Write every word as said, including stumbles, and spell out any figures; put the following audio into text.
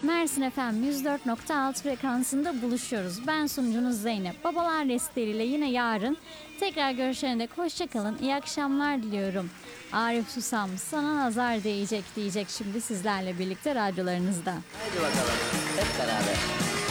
Mersin F M yüz dört nokta altı frekansında buluşuyoruz. Ben sunucunuz Zeynep. Babalar Restleriyle yine yarın tekrar görüşene dek hoşçakalın. İyi akşamlar diliyorum. Arif Susam sana nazar değecek diyecek şimdi sizlerle birlikte radyolarınızda. Haydi bakalım hep beraber.